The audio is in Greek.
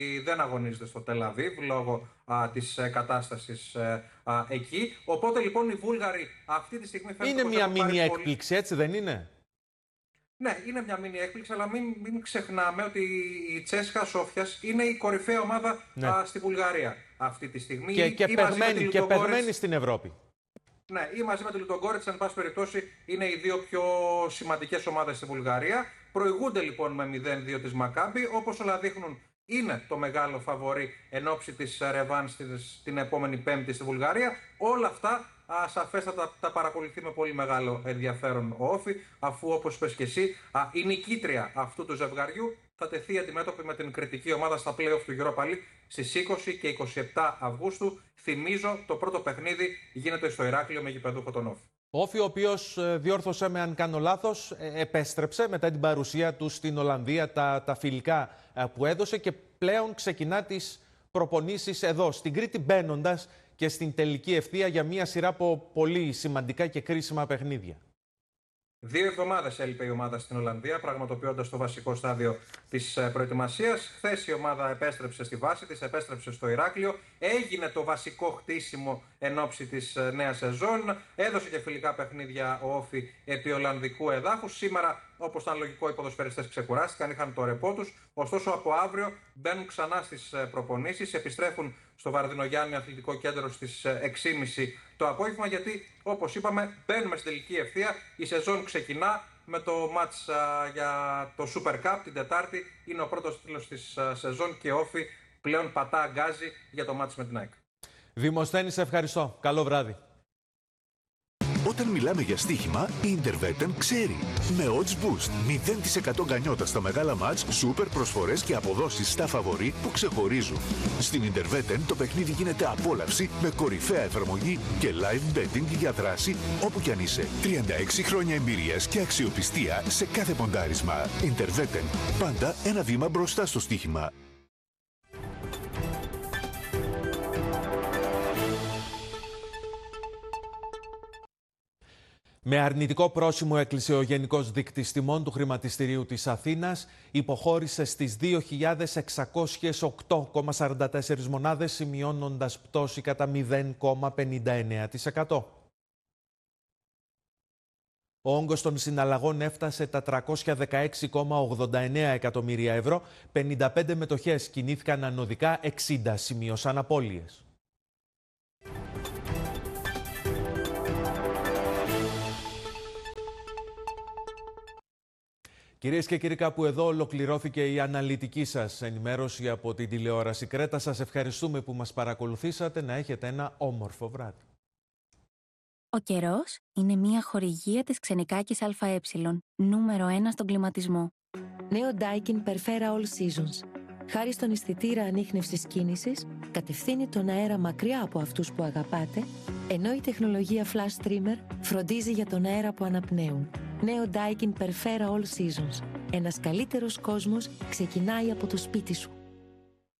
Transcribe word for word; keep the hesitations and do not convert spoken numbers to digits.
δεν αγωνίζεται στο Τελαβίβ λόγω α, της ε, κατάστασης ε, α, εκεί. Οπότε λοιπόν οι Βούλγαροι αυτή τη στιγμή φαίνεται Είναι πως μια έχουν πάρει μίνι πολύ... έκπληξη, έτσι δεν είναι? Ναι, είναι μια μίνι έκπληξη, αλλά μην, μην ξεχνάμε ότι η Τσέσκα Σόφιας είναι η κορυφαία ομάδα ναι. α, στη Βουλγαρία αυτή τη στιγμή. Και, και, ή περμένει, και περμένει στην Ευρώπη. Ναι, ή μαζί με τη Λουτογκόρετς, εν πάση περιπτώσει, είναι οι δύο πιο σημαντικές ομάδες στη Βουλγαρία. Προηγούνται λοιπόν με μηδέν δύο της Μακάμπι, όπως όλα δείχνουν είναι το μεγάλο φαβορί εν ώψη της ρεβάνς την επόμενη Πέμπτη στη Βουλγαρία. Όλα αυτά α, σαφέστατα τα, τα παρακολουθεί με πολύ μεγάλο ενδιαφέρον ο Όφη, αφού όπως είπες και εσύ, α, η νικήτρια αυτού του ζευγαριού θα τεθεί αντιμέτωπη με την κριτική ομάδα στα play-off του Europa League στις είκοσι και είκοσι επτά Αυγούστου. Θυμίζω, το πρώτο παιχνίδι γίνεται στο Ηράκλειο με γηπεδούχο τον Όφη. Ο Όφη, ο οποίος, διόρθωσε με αν κάνω λάθος, επέστρεψε μετά την παρουσία του στην Ολλανδία, τα, τα φιλικά που έδωσε και πλέον ξεκινά τις προπονήσεις εδώ, στην Κρήτη, μπαίνοντας και στην τελική ευθεία για μια σειρά από πολύ σημαντικά και κρίσιμα παιχνίδια. Δύο εβδομάδες έλειπε η ομάδα στην Ολλανδία, πραγματοποιώντας το βασικό στάδιο της προετοιμασίας. Χθες η ομάδα επέστρεψε στη βάση της, επέστρεψε στο Ηράκλειο. Έγινε το βασικό χτίσιμο εν ώψη της νέας σεζόν. Έδωσε και φιλικά παιχνίδια ο Όφη επί Ολλανδικού εδάφους. Σήμερα, όπως ήταν λογικό, οι ποδοσφαιριστές ξεκουράστηκαν, είχαν το ρεπό τους. Ωστόσο, από αύριο μπαίνουν ξανά στις προπονήσεις, επιστρέφουν στο Βαρδινογιάννη Αθλητικό Κέντρο στις έξι και μισή το απόγευμα, γιατί όπως είπαμε μπαίνουμε στην τελική ευθεία. Η σεζόν ξεκινά με το μάτς α, για το Super Cup την Τετάρτη. Είναι ο πρώτος τίτλος της α, σεζόν και Όφη πλέον πατά γκάζι για το μάτς με την ΑΕΚ. Δημοσθένη, σε ευχαριστώ. Καλό βράδυ. Όταν μιλάμε για στοίχημα, η Intervetten ξέρει. Με Odds Boost, μηδέν τοις εκατό γκανιότα στα μεγάλα μάτς, σούπερ προσφορές και αποδόσεις στα φαβορί που ξεχωρίζουν. Στην Intervetten το παιχνίδι γίνεται απόλαυση με κορυφαία εφαρμογή και live betting για δράση όπου κι αν είσαι. τριάντα έξι χρόνια εμπειρίας και αξιοπιστία σε κάθε ποντάρισμα. Intervetten, πάντα ένα βήμα μπροστά στο στοίχημα. Με αρνητικό πρόσημο έκλεισε ο Γενικός Δείκτης Τιμών του Χρηματιστηρίου της Αθήνας. Υποχώρησε στις δύο χιλιάδες εξακόσιες οκτώ κόμμα σαράντα τέσσερις μονάδες, σημειώνοντας πτώση κατά μηδέν κόμμα πενήντα εννέα τοις εκατό. Ο όγκος των συναλλαγών έφτασε τα τριακόσια δεκαέξι κόμμα ογδόντα εννέα εκατομμύρια ευρώ. πενήντα πέντε μετοχές κινήθηκαν ανωδικά, εξήντα σημείωσαν απώλειες. Κυρίες και κύριοι, κάπου εδώ ολοκληρώθηκε η αναλυτική σας ενημέρωση από την τηλεόραση Κρέτα. Σας ευχαριστούμε που μας παρακολουθήσατε. Να έχετε ένα όμορφο βράδυ. Ο καιρός είναι μια χορηγία της Ξενικάκης ΑΕ, νούμερο ένα στον κλιματισμό. Νέο Daikin Perfera All Seasons. Χάρη στον αισθητήρα ανίχνευσης κίνησης, κατευθύνει τον αέρα μακριά από αυτούς που αγαπάτε, ενώ η τεχνολογία Flash Streamer φροντίζει για τον αέρα που αναπνέουν. Νέο Daikin Perfera All Seasons. Ένας καλύτερος κόσμος ξεκινάει από το σπίτι σου.